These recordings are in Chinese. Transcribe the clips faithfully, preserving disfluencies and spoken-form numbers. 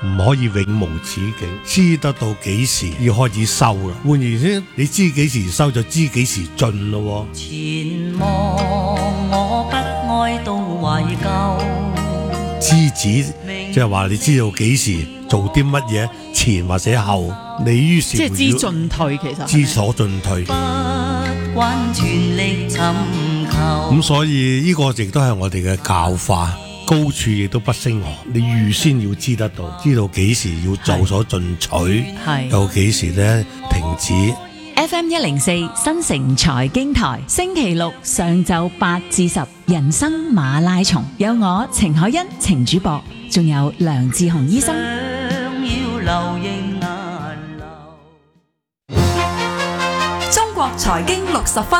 唔可以永無止境，知得到幾時要開始收啦。換言之，你知幾時收就知幾時進咯。 前望我不哀悼懷舊， 知止即係話你知道幾時做啲乜嘢，前或者後，你於是即係知進退，其實知所進退。 不管全力尋求， 咁所以呢個亦都係我哋嘅教化。高處亦都不勝寒，你預先要知得到，知道幾時要做所進取，又幾時咧停止。 F M 一零四新城財經台，星期六上晝八至十，人生馬拉松，有我程海欣程主播，仲有梁志雄醫生。 要流盈眼流。 中國財經六十分。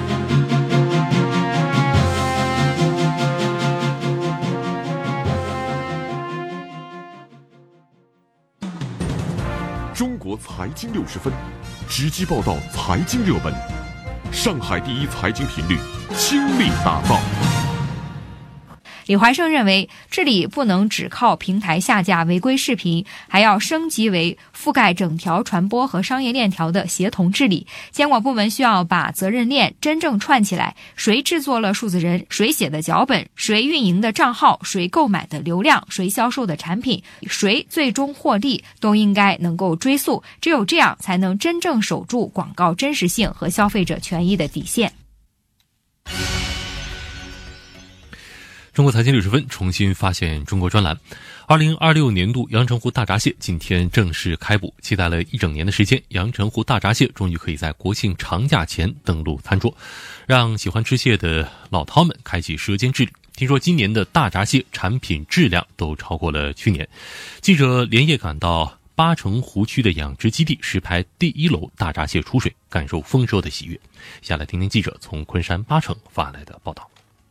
中国财经六十分，直击报道财经热门，上海第一财经频率倾力打造。 李怀胜认为，治理不能只靠平台下架违规视频，还要升级为覆盖整条传播和商业链条的协同治理。监管部门需要把责任链真正串起来，谁制作了数字人，谁写的脚本，谁运营的账号，谁购买的流量，谁销售的产品，谁最终获利，都应该能够追溯。只有这样，才能真正守住广告真实性和消费者权益的底线。 中国财经六十分重新发现中国专栏，二零二六年度阳澄湖大闸蟹今天正式开捕，期待了一整年的时间，阳澄湖大闸蟹终于可以在国庆长假前登陆餐桌，让喜欢吃蟹的老饕们开启舌尖之旅。听说今年的大闸蟹产品质量都超过了去年，记者连夜赶到八城湖区的养殖基地，实拍第一楼大闸蟹出水，感受丰收的喜悦。下来听听记者从昆山八城发来的报道。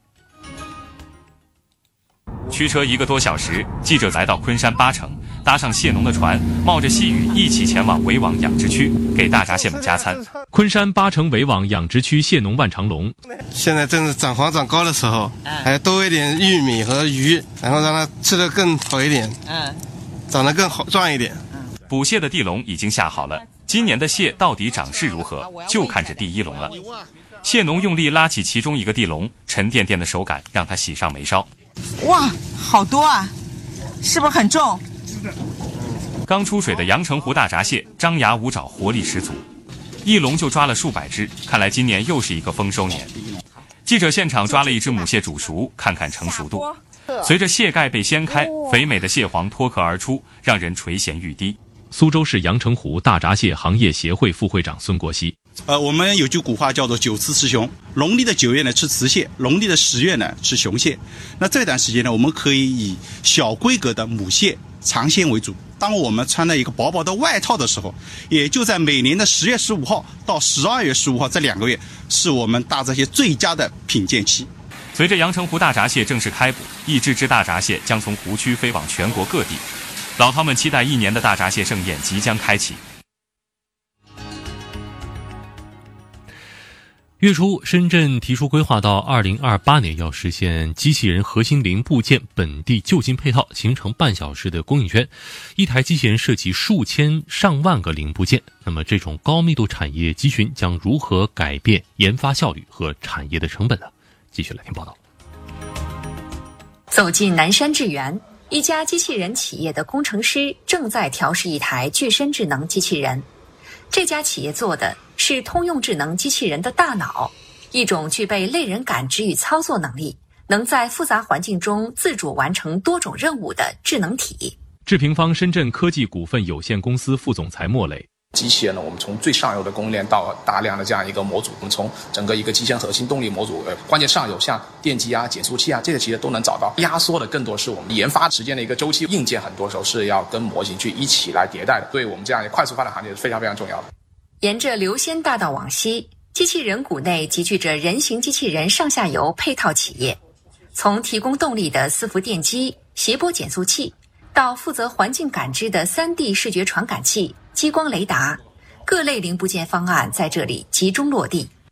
驱车一个多小时，记者来到昆山八城，搭上蟹农的船，冒着细雨一起前往围网养殖区，给大闸蟹们加餐。 昆山八城围网养殖区蟹农万长龙， 现在正是长黄长高的时候，还多一点玉米和鱼，然后让它吃得更好一点，嗯，长得更好壮一点。 捕蟹的地笼已经下好了，今年的蟹到底长势如何，就看着第一笼了。蟹农用力拉起其中一个地笼，沉甸甸的手感让他喜上眉梢。 哇，好多啊，是不是很重？ 刚出水的阳澄湖大闸蟹张牙舞爪，活力十足，一笼就抓了数百只，看来今年又是一个丰收年。记者现场抓了一只母蟹煮熟，看看成熟度。随着蟹盖被掀开，肥美的蟹黄脱壳而出，让人垂涎欲滴。 苏州市阳澄湖大闸蟹行业协会副会长孙国熙， 呃，我们有句古话叫做九雌吃雄，农历的九月呢吃雌蟹，农历的十月呢吃雄蟹。那这段时间呢，我们可以以小规格的母蟹尝鲜为主。当我们穿了一个薄薄的外套的时候，也就在每年的十月十五号到十二月十五号这两个月，是我们大闸蟹最佳的品鉴期。 随着阳澄湖大闸蟹正式开捕，一只只大闸蟹将从湖区飞往全国各地。老饕们期待一年的大闸蟹盛宴即将开启。 月初，深圳提出规划到二零二八年要实现机器人核心零部件本地就近配套，形成半小时的供应圈。一台机器人涉及数千上万个零部件，那么这种高密度产业集群将如何改变研发效率和产业的成本呢？继续来听报道。 走进南山智源，一家机器人企业的工程师正在调试一台具身智能机器人。这家企业做的是通用智能机器人的大脑，一种具备类人感知与操作能力，能在复杂环境中自主完成多种任务的智能体。 智平方深圳科技股份有限公司副总裁莫磊， 机器人呢，我们从最上游的供应链到大量的这样一个模组，我们从整个一个机器人核心动力模组，呃，关键上游像电机啊、减速器啊，这些其实都能找到。压缩的更多是我们研发时间的一个周期，硬件很多时候是要跟模型去一起来迭代的，对我们这样一个快速发展行业是非常非常重要的。 沿着流仙大道往西，机器人股内集聚着人形机器人上下游配套企业，从提供动力的伺服电机、谐波减速器，到负责环境感知的 三 D 视觉传感器、激光雷达，各类零部件方案在这里集中落地。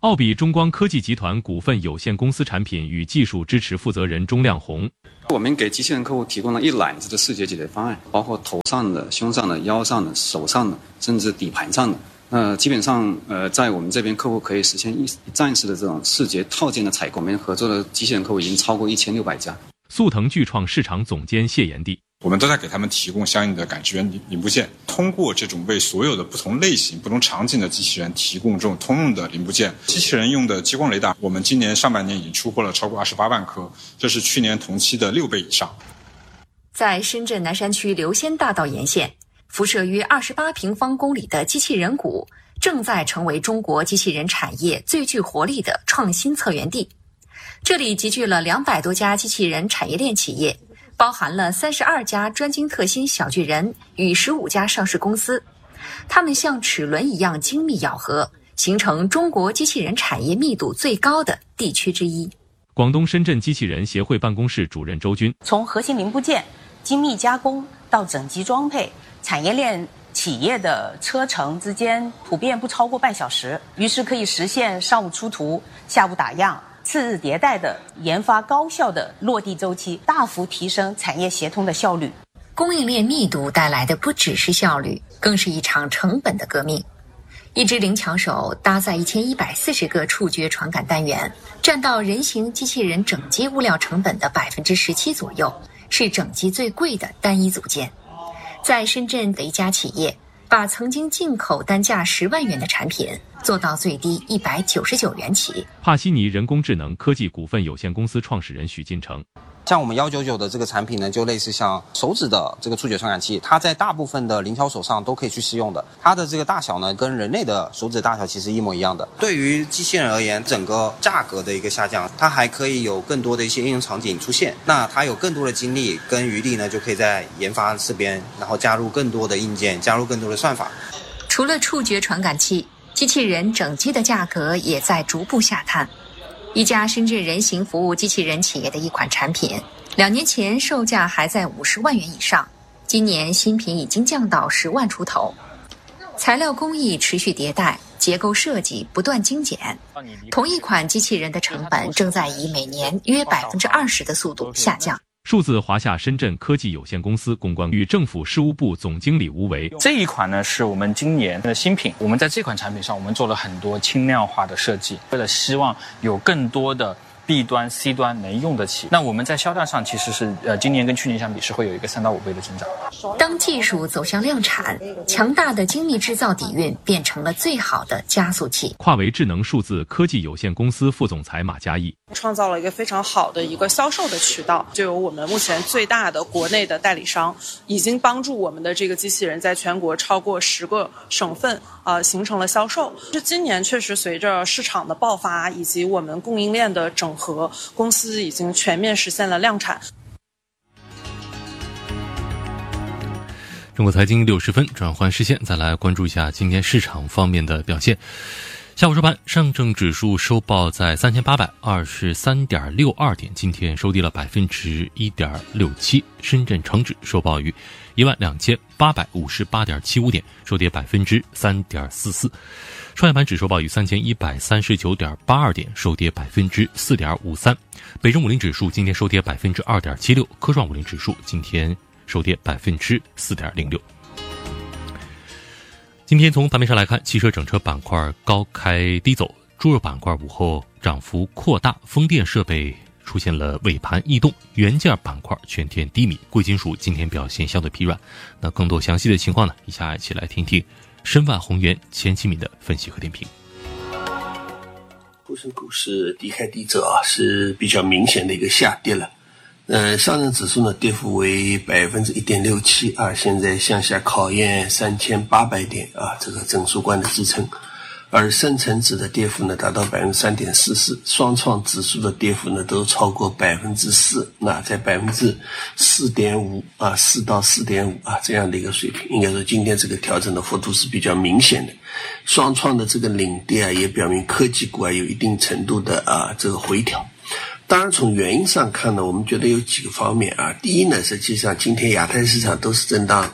奥比中光科技集团股份有限公司产品与技术支持负责人钟亮红。 我们给机器人客户提供了一揽子的视觉解决方案，包括头上的、胸上的、腰上的、手上的，甚至底盘上的。那基本上，呃，在我们这边客户可以实现一站式的这种视觉套件的采购。我们合作的机器人客户已经超过一千六百家。 速腾巨创市场总监谢延娣。 我们都在给他们提供相应的感知元零部件，通过这种为所有的不同类型、不同场景的机器人提供这种通用的零部件。机器人用的激光雷达，我们今年上半年已经出货了超过二十八万颗，这是去年同期的六倍以上。 在深圳南山区流仙大道沿线，辐射约二十八平方公里的机器人谷正在成为中国机器人产业最具活力的创新策源地。这里集聚了两百多家机器人产业链企业，包含了三十二家专精特新小巨人与十五家上市公司，它们像齿轮一样精密咬合，形成中国机器人产业密度最高的地区之一。 广东深圳机器人协会办公室主任周军， 从核心零部件、精密加工到整机装配，产业链企业的车程之间普遍不超过半小时，于是可以实现上午出图、下午打样、次日迭代的研发高效的落地周期，大幅提升产业协同的效率。 供应链密度带来的不只是效率，更是一场成本的革命。一只灵巧手搭载一千一百四十个触觉传感单元，占到人形机器人整机物料成本的百分之十七左右，是整机最贵的单一组件。在深圳的一家企业，把曾经进口单价十万元的产品做到最低一百九十九元起。 帕西尼人工智能科技股份有限公司创始人许进成。 像我们一九九的这个产品呢，就类似像手指的这个触觉传感器，它在大部分的灵巧手上都可以去适用的。它的这个大小呢，跟人类的手指大小其实一模一样的。对于机器人而言，整个价格的一个下降，它还可以有更多的一些应用场景出现。那它有更多的精力跟余力呢，就可以在研发这边，然后加入更多的硬件，加入更多的算法。 除了触觉传感器，机器人整机的价格也在逐步下探。一家深圳人形服务机器人企业的一款产品，两年前售价还在五十万元以上，今年新品已经降到十万出头。材料工艺持续迭代，结构设计不断精简。同一款机器人的成本正在以每年约百分之二十的速度下降。 数字华夏深圳科技有限公司公关与政府事务部总经理吴为， 这一款呢是我们今年的新品，我们在这款产品上我们做了很多轻量化的设计，为了希望有更多的 B 端 C 端能用得起。那我们在销量上其实是呃今年跟去年相比是会有一个三到五倍的增长。 当技术走向量产，强大的精密制造底蕴变成了最好的加速器。 跨维智能数字科技有限公司副总裁马嘉义， 创造了一个非常好的一个销售的渠道，就有我们目前最大的国内的代理商，已经帮助我们的这个机器人在全国超过十个省份呃形成了销售。这今年确实随着市场的爆发以及我们供应链的整合，公司已经全面实现了量产。 中国财经六十分，转换视线，再来关注一下今天市场方面的表现。下午收盘，上证指数收报在三千八百二十三点六二点，今天收跌了百分之一点六七。深圳成指收报于一万两千八百五十八点七五点，收跌百分之三点四四。创业板指收报于三千一百三十九点八二点，收跌百分之四点五三。北证五零指数今天收跌百分之二点七六，科创五零指数今天收跌百分之四点零六。今天从盘面上来看，汽车整车板块高开低走，猪肉板块午后涨幅扩大，风电设备出现了尾盘异动，元件板块全天低迷，贵金属今天表现相对疲软。那更多详细的情况呢，以下一起来听听申万宏源钱其敏的分析和点评。 沪深股市低开低走啊，是比较明显的一个下跌了。呃，上证指数呢跌幅为百分之一点六七啊，现在向下考验三千八百点啊，这个整数关的支撑。而深成指的跌幅呢达到百分之三点四四，双创指数的跌幅呢都超过百分之四，那在百分之四点五啊，四到四点五啊这样的一个水平，应该说今天这个调整的幅度是比较明显的。双创的这个领跌啊，也表明科技股啊有一定程度的啊这个回调。当然从原因上看呢，我们觉得有几个方面啊。第一呢，实际上今天亚太市场都是震荡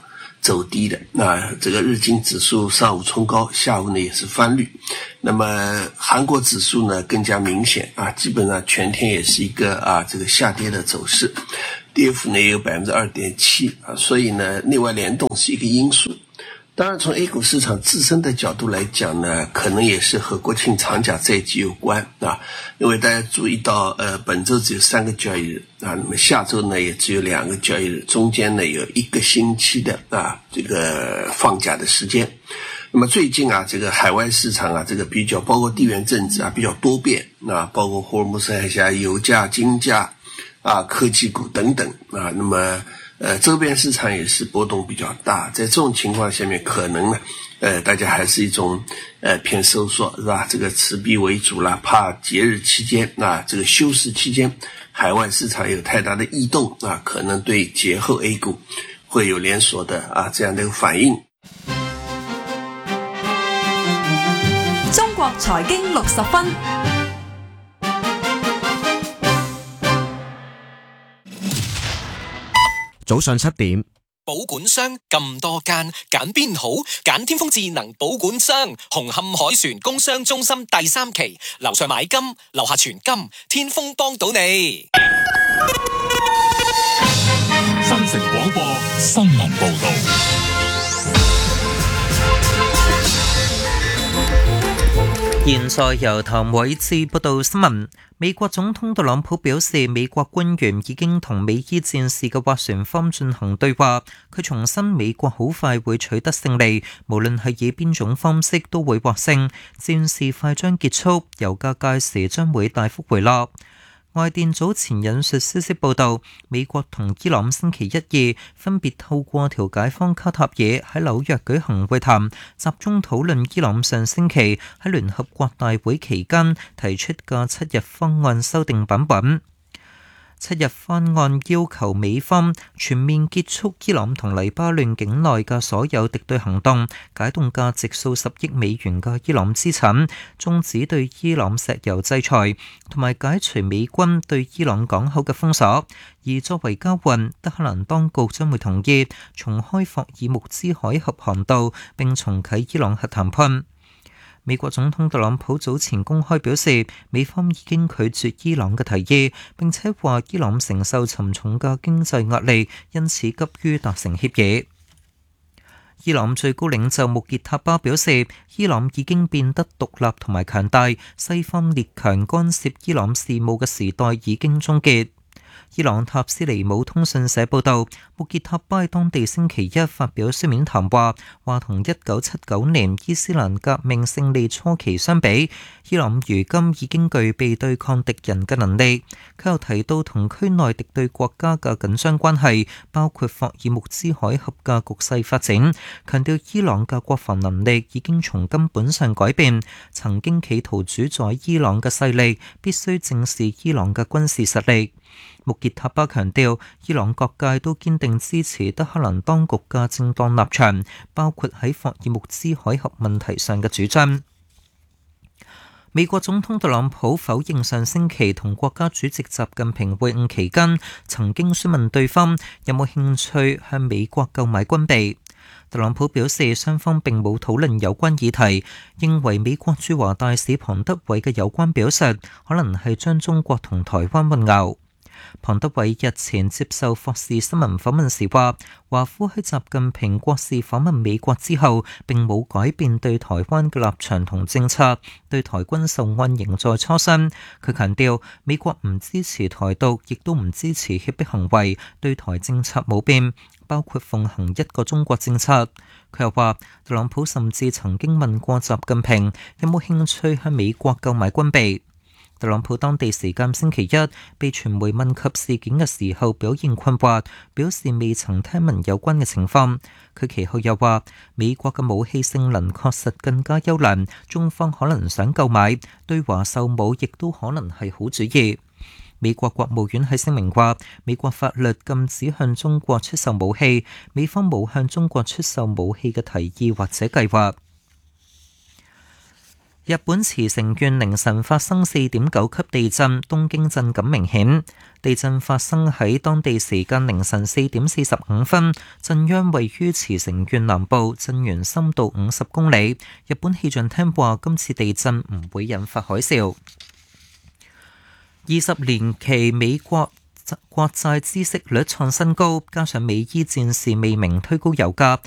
走低的。那这个日经指数上午冲高，下午呢也是翻绿。那么韩国指数呢更加明显啊，基本上全天也是一个啊这个下跌的走势，跌幅呢也有 百分之二点七 啊，所以呢内外联动是一个因素。当然从 A 股市场自身的角度来讲呢，可能也是和国庆长假在即有关啊，因为大家注意到呃本周只有三个交易日啊，那么下周呢也只有两个交易日，中间呢有一个星期的啊这个放假的时间。那么最近啊这个海外市场啊这个比较包括地缘政治啊比较多变啊，包括霍尔木兹海峡、油价、金价啊科技股等等啊，那么呃，周边市场也是波动比较大，在这种情况下面，可能呢，呃，大家还是一种呃偏收缩，是吧？这个持币为主啦，怕节日期间啊，这个休市期间，海外市场有太大的异动啊，可能对节后 A 股会有连锁的啊这样的一个反应。 中國財經六十分。 早上七點， 保管商咁多間，揀邊好？揀天風智能保管商，紅磡海船工商中心第三期，樓上買金，樓下存金，天風幫到你。 新城廣播新聞報道。 現在由譚偉智報道新聞。美國總統特朗普表示，美國官員已經同美伊戰士嘅斡旋方進行對話。佢重申美國好快會取得勝利，無論係以邊種方式都會獲勝。戰事快將結束，油價屆時將會大幅回落。外電早前引述消息報道，美國同伊朗星期一二分別透過調解方卡塔爾喺紐約舉行會談，集中討論伊朗上星期喺聯合國大會期間提出嘅七日方案修訂版本。七日方案要求美方全面結束伊朗同黎巴嫩境內嘅所有敵對行動，解凍價值數十億美元嘅伊朗資產，終止對伊朗石油制裁，同埋解除美軍對伊朗港口嘅封鎖。而作為交換，德黑蘭當局將會同意重開霍爾木茲海峽航道，並重啟伊朗核談判。美國總統特朗普早前公開表示，美方已經拒絕伊朗嘅提議，並且話伊朗承受沉重嘅經濟壓力，因此急於達成協議。伊朗最高領袖穆傑塔巴表示，伊朗已經變得獨立同埋強大，西方列強干涉伊朗事務嘅時代已經終結。伊朗塔斯尼姆通訊社報道，穆傑塔巴當地星期一發表書面談話，話同一九七九年伊斯蘭革命勝利初期相比，伊朗如今已經具備對抗敵人嘅能力。佢又提到同區內敵對國家嘅緊張關係，包括霍爾木茲海峽嘅局勢發展，強調伊朗嘅國防能力已經從根本上改變。曾經企圖主宰伊朗嘅勢力必須正視伊朗嘅軍事實力。穆傑塔巴強調，伊朗各界都堅定支持德黑蘭當局嘅正當立場，包括喺霍爾木茲海峽問題上嘅主張。美國總統特朗普否認上星期同國家主席習近平會晤期間曾經詢問對方有冇興趣向美國購買軍備。特朗普表示，雙方並冇討論有關議題，認為美國駐華大使龐德偉嘅有關表述可能係將中國同台灣混淆。龐德偉日前接受霍士新聞訪問時話，華府喺習近平國事訪問美國之後並冇改變對台灣嘅立場同政策，對台軍售案仍在磋商。佢強調，美國唔支持台獨，亦都唔支持脅迫行為，對台政策冇變，包括奉行一個中國政策。佢又話，特朗普甚至曾經問過習近平有冇興趣向美國購買軍備。特朗普當地時間星期一被傳媒問及事件嘅時候表現困惑，表示未曾聽聞有關嘅情況。佢其後又話，美國嘅武器性能確實更加優良，中方可能想購買，對華售武亦都可能係好主意。美國國務院喺聲明話，美國法律禁止向中國出售武器，美方冇向中國出售武器嘅提議或者計劃。 日本茨城縣凌晨發生四點九級地震，東京震感明顯。地震發生喺當地時間凌晨四點四十五分，震央位於茨城縣南部，震源深度五十公里。日本氣象廳話，今次地震唔會引發海嘯。二十年期美國國債孳息率創新高，加上美伊戰事未明推高油價，